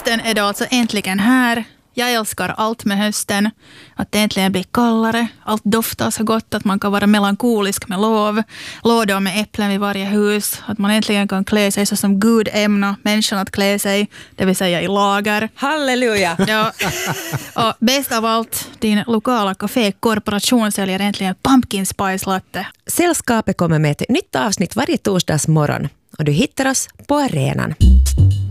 Hösten är då alltså äntligen här. Jag älskar allt med hösten. Att det äntligen blir kallare. Allt doftar så gott att man kan vara melankolisk med lov. Lådor med äpplen vid varje hus. Att man äntligen kan klä sig så som Gud ämnar människan att klä sig. Det vill säga i lager. Halleluja! Ja. Och bäst av allt, din lokala kafékorporation säljer äntligen pumpkin spice latte. Sällskapet kommer med ett nytt avsnitt varje torsdagsmorgon. Och du hittar oss på arenan.